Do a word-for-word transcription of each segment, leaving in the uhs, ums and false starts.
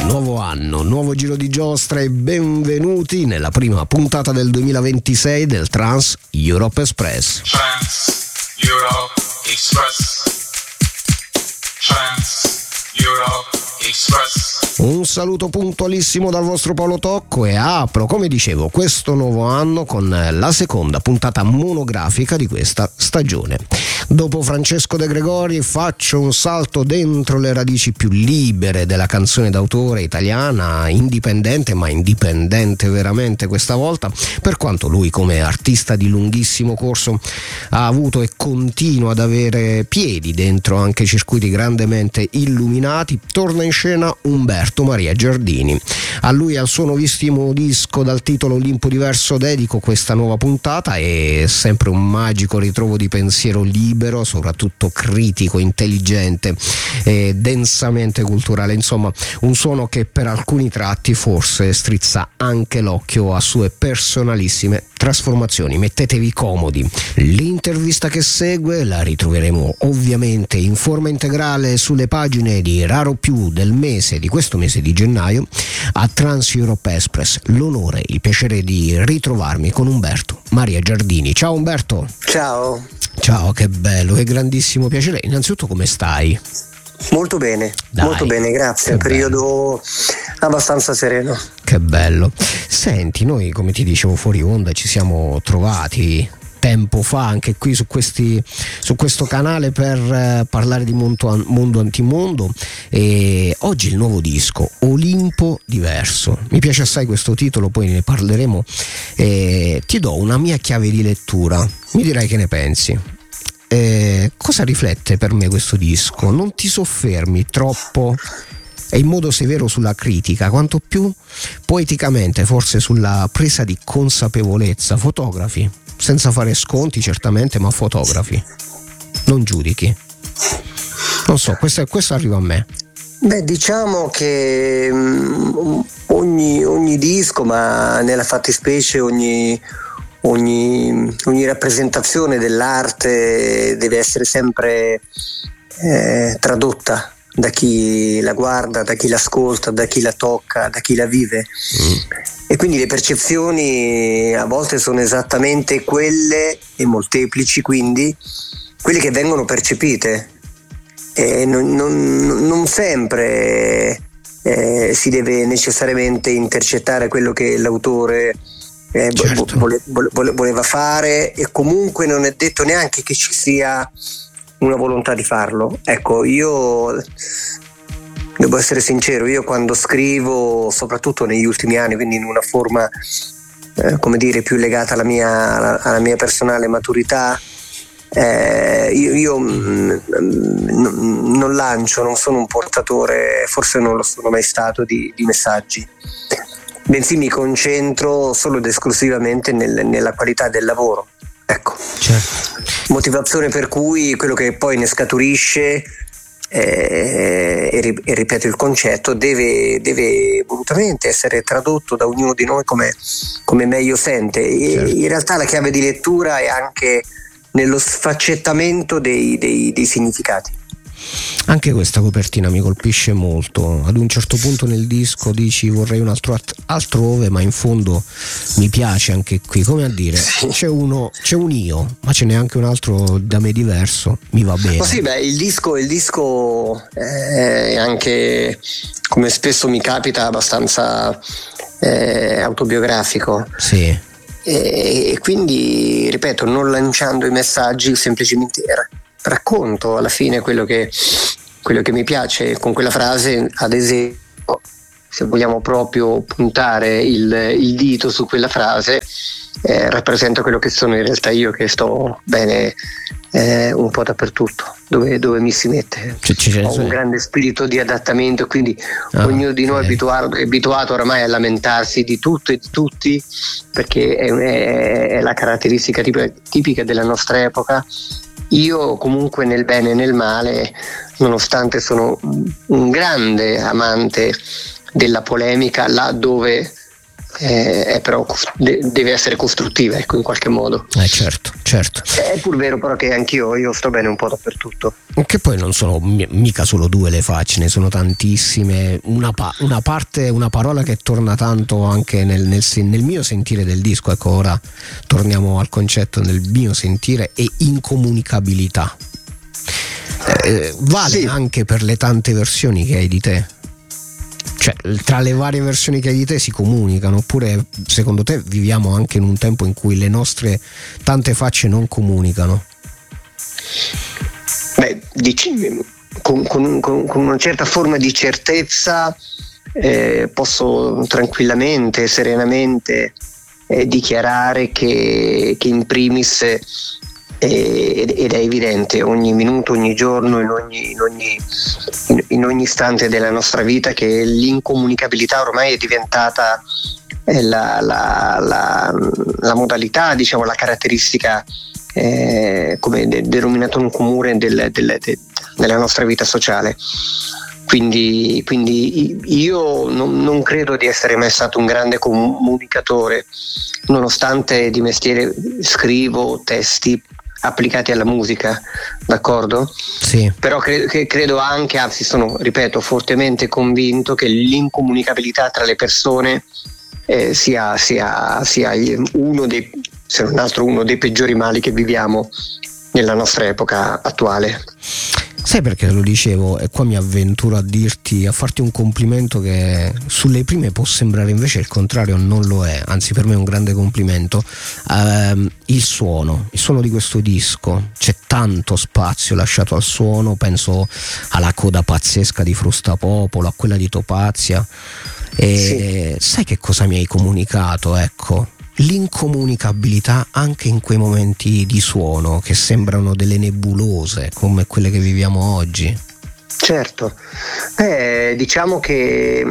Nuovo anno, nuovo giro di giostra e benvenuti nella prima puntata del duemilaventisei del Trans Europe Express. Trans Europe Express. Trans Europe Express. Un saluto puntualissimo dal vostro Paolo Tocco e apro, come dicevo, questo nuovo anno con la seconda puntata monografica di questa stagione. Dopo Francesco De Gregori faccio un salto dentro le radici più libere della canzone d'autore italiana, indipendente, ma indipendente veramente questa volta, per quanto lui come artista di lunghissimo corso ha avuto e continua ad avere piedi dentro anche circuiti grandemente illuminati. Torna in scena Umberto Maria Giardini. A lui e al suo nuovissimo disco dal titolo Olimpo Diverso dedico questa nuova puntata, e sempre un magico ritrovo di pensiero libero, soprattutto critico, intelligente e densamente culturale. Insomma, un suono che per alcuni tratti forse strizza anche l'occhio a sue personalissime trasformazioni. Mettetevi comodi. L'intervista che segue la ritroveremo ovviamente in forma integrale sulle pagine di Raro Più del mese, di questo mese di gennaio, a Trans Europe Express. L'onore, il piacere di ritrovarmi con Umberto Maria Giardini. Ciao Umberto. Ciao. Ciao, che bello, che grandissimo piacere. Innanzitutto, come stai? Molto bene, Dai, molto bene, grazie. Un periodo abbastanza sereno. Che bello. Senti, noi, come ti dicevo fuori onda, ci siamo trovati tempo fa anche qui su questi su questo canale per eh, parlare di mondo, mondo antimondo, e oggi il nuovo disco Olimpo Diverso. Mi piace assai questo titolo, poi ne parleremo, e ti do una mia chiave di lettura, mi dirai che ne pensi. Eh, cosa riflette per me questo disco? Non ti soffermi troppo e in modo severo sulla critica, quanto più poeticamente forse sulla presa di consapevolezza. Fotografi, senza fare sconti certamente, ma fotografi, non giudichi. Non so, questo, questo arriva a me. Beh, diciamo che um, ogni, ogni disco, ma nella fattispecie ogni, ogni, ogni rappresentazione dell'arte deve essere sempre eh, tradotta da chi la guarda, da chi l'ascolta, da chi la tocca, da chi la vive. Mm. E quindi le percezioni a volte sono esattamente quelle, e molteplici quindi, quelle che vengono percepite. E non, non, non sempre eh, si deve necessariamente intercettare quello che l'autore eh, certo. vole, vole, voleva fare, e comunque non è detto neanche che ci sia una volontà di farlo. Ecco, io devo essere sincero, io quando scrivo, soprattutto negli ultimi anni, quindi in una forma eh, come dire più legata alla mia, alla, alla mia personale maturità, eh, io, io mh, n- non lancio, non sono un portatore, forse non lo sono mai stato, di, di messaggi, bensì mi concentro solo ed esclusivamente nel, nella qualità del lavoro. Ecco, certo. Motivazione per cui quello che poi ne scaturisce, eh, e, e ripeto il concetto, deve, deve volutamente essere tradotto da ognuno di noi come, come meglio sente. E certo. In realtà la chiave di lettura è anche nello sfaccettamento dei, dei, dei significati. Anche questa copertina mi colpisce molto. Ad un certo punto nel disco dici vorrei un altro at- altrove, ma in fondo mi piace anche qui, come a dire c'è uno, c'è un io, ma ce n'è anche un altro da me diverso, mi va bene. Oh sì, beh, il disco, il disco è anche, come spesso mi capita, abbastanza eh, autobiografico. Sì. E quindi, ripeto, non lanciando i messaggi, semplicemente racconto alla fine quello che, quello che mi piace. Con quella frase, ad esempio, se vogliamo proprio puntare il, il dito su quella frase, eh, rappresenta quello che sono in realtà io, che sto bene eh, un po' dappertutto dove, dove mi si mette. C- c- ho un grande spirito di adattamento, quindi ah, ognuno di noi okay. è, abituato, è abituato oramai a lamentarsi di tutto e di tutti, perché è, è, è la caratteristica tipica, tipica della nostra epoca. Io comunque nel bene e nel male, nonostante sono un grande amante della polemica, là dove è, è però de- deve essere costruttiva, ecco, in qualche modo. Eh certo, certo. È pur vero però che anch'io io sto bene un po' dappertutto. Che poi non sono mi- mica solo due le facce, ne sono tantissime. Una, pa- una parte, una parola che torna tanto anche nel, nel, sen- nel mio sentire del disco, ecco, ora torniamo al concetto del mio sentire, e incomunicabilità. Eh, vale Sì. anche per le tante versioni che hai di te? Cioè, tra le varie versioni che hai di te si comunicano, oppure secondo te viviamo anche in un tempo in cui le nostre tante facce non comunicano? Beh, dici, con, con, con, con una certa forma di certezza eh, posso tranquillamente, serenamente eh, dichiarare che, che in primis eh, ed è evidente ogni minuto, ogni giorno, in ogni, in, ogni, in ogni istante della nostra vita, che l'incomunicabilità ormai è diventata la, la, la, la modalità, diciamo, la caratteristica eh, come de, denominato comune del, del, de, della nostra vita sociale. Quindi, quindi io non, non credo di essere mai stato un grande comunicatore, nonostante di mestiere scrivo testi applicati alla musica, d'accordo? Sì. Però cre- che credo anche, anzi sono, ripeto, fortemente convinto che l'incomunicabilità tra le persone eh, sia, sia, sia uno dei, se non altro uno dei peggiori mali che viviamo nella nostra epoca attuale. Sai perché lo dicevo? E qua mi avventuro a dirti, a farti un complimento che sulle prime può sembrare invece il contrario, non lo è, anzi per me è un grande complimento. Ehm, il suono, il suono di questo disco, c'è tanto spazio lasciato al suono, penso alla coda pazzesca di Frustapopolo, a quella di Topazia, e sì. Sai che cosa mi hai comunicato? Ecco, l'incomunicabilità anche in quei momenti di suono che sembrano delle nebulose come quelle che viviamo oggi. Certo, eh, diciamo che,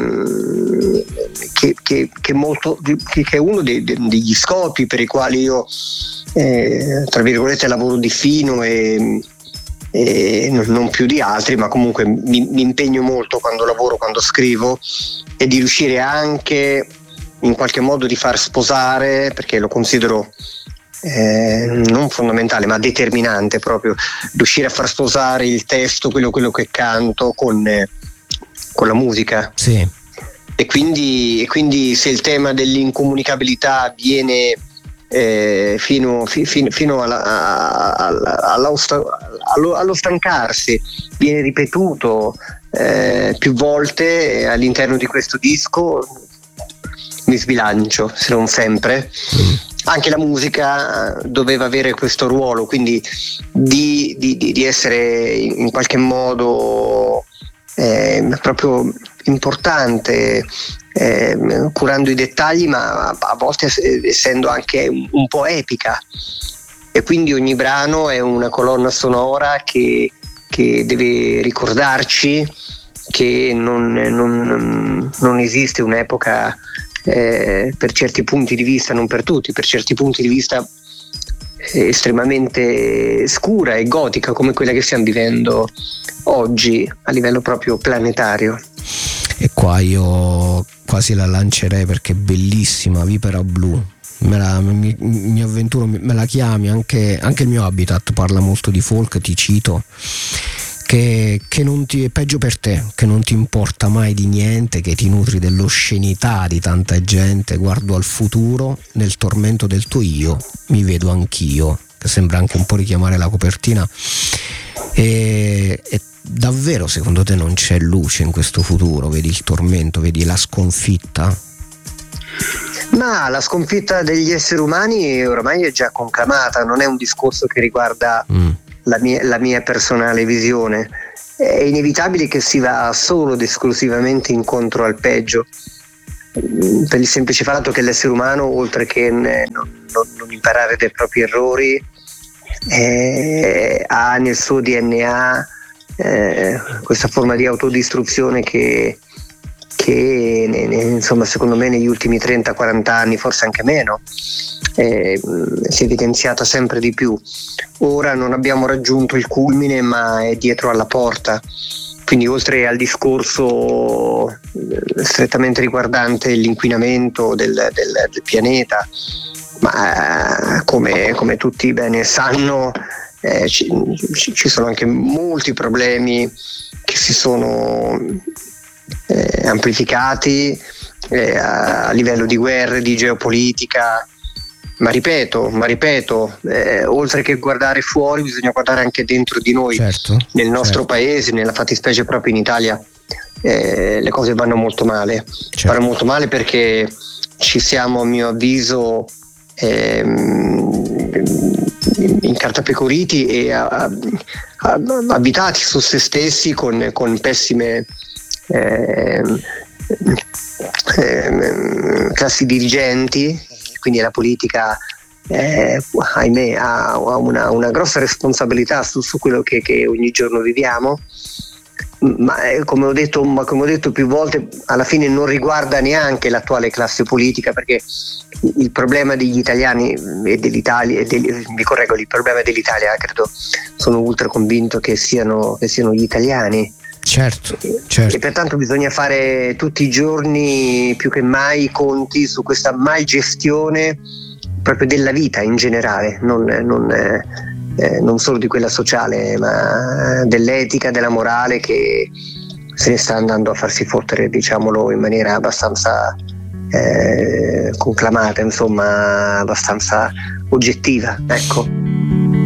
che, che, che, molto, che è uno dei, degli scopi per i quali io eh, tra virgolette lavoro di fino e, e non più di altri, ma comunque mi, mi impegno molto quando lavoro, quando scrivo, e di riuscire anche in qualche modo di far sposare, perché lo considero eh, non fondamentale ma determinante, proprio riuscire a far sposare il testo, quello, quello che canto con, eh, con la musica. Sì. E quindi, e quindi se il tema dell'incomunicabilità viene eh, fino, fi, fino, fino alla, alla, allo, allo, allo stancarsi, viene ripetuto eh, più volte all'interno di questo disco, mi sbilancio, se non sempre. Anche la musica doveva avere questo ruolo, quindi di, di, di essere in qualche modo eh, proprio importante, eh, curando i dettagli, ma a volte essendo anche un, un po' epica. E quindi ogni brano è una colonna sonora che, che deve ricordarci che non, non, non esiste un'epoca Eh, per certi punti di vista, non per tutti, per certi punti di vista eh, estremamente scura e gotica come quella che stiamo vivendo oggi a livello proprio planetario. E qua io quasi la lancerei perché è bellissima, Vipera Blu. Me la, mi, mi avventuro, me la chiami, anche, anche il mio Habitat parla molto di folk, ti cito. Che, che non ti è peggio per te, che non ti importa mai di niente, che ti nutri dell'oscenità di tanta gente. Guardo al futuro, nel tormento del tuo io mi vedo anch'io, che sembra anche un po' richiamare la copertina. E, e davvero secondo te non c'è luce in questo futuro? Vedi il tormento, vedi la sconfitta? Ma la sconfitta degli esseri umani ormai è già conclamata, non è un discorso che riguarda mm. La mia, la mia personale visione. È inevitabile che si va solo ed esclusivamente incontro al peggio, per il semplice fatto che l'essere umano, oltre che non, non, non imparare dai propri errori, eh, ha nel suo D N A eh, questa forma di autodistruzione che, che ne, ne, insomma, secondo me negli ultimi trenta quaranta anni, forse anche meno, eh, si è evidenziata sempre di più. Ora non abbiamo raggiunto il culmine, ma è dietro alla porta, quindi oltre al discorso strettamente riguardante l'inquinamento del, del, del pianeta, ma come, come tutti bene sanno, eh, ci, ci sono anche molti problemi che si sono eh, amplificati eh, a livello di guerre, di geopolitica. Ma ripeto, ma ripeto, eh, oltre che guardare fuori, bisogna guardare anche dentro di noi, certo, nel nostro certo. paese, nella fattispecie proprio in Italia. Eh, le cose vanno molto male, certo. vanno molto male perché ci siamo, a mio avviso, ehm, incartapecoriti e a, a, a, abitati su se stessi con, con pessime ehm, ehm, classi dirigenti. Quindi la politica, eh, ahimè, ha una, una grossa responsabilità su, su quello che, che ogni giorno viviamo, ma eh, come ho detto, ma come ho detto più volte, alla fine non riguarda neanche l'attuale classe politica, perché il problema degli italiani e dell'Italia, e degli, mi correggo, il problema dell'Italia, credo, sono ultra convinto che siano, che siano gli italiani. Certo, certo. E pertanto bisogna fare tutti i giorni più che mai i conti su questa malgestione proprio della vita in generale, non, non, eh, non solo di quella sociale, ma dell'etica, della morale, che se ne sta andando a farsi fottere, diciamolo in maniera abbastanza eh, conclamata, insomma abbastanza oggettiva, ecco.